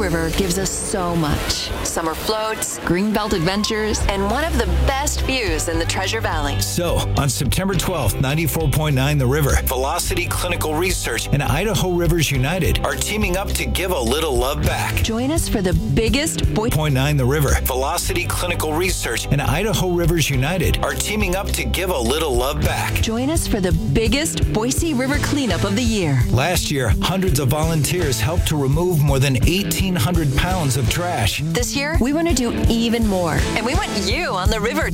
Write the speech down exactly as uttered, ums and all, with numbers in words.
River gives us so much. Summer floats, greenbelt adventures, and one of the best views in the Treasure Valley. So, on September twelfth, ninety-four point nine The River, Velocity Clinical Research, and Idaho Rivers United are teaming up to give a little love back. Join us for the biggest Boise point nine The River, Velocity Clinical Research, and Idaho Rivers United are teaming up to give a little love back. Join us for the biggest Boise River cleanup of the year. Last year, hundreds of volunteers helped to remove more than eighteen hundred pounds of trash. This year, we want to do even more, and we want you on the river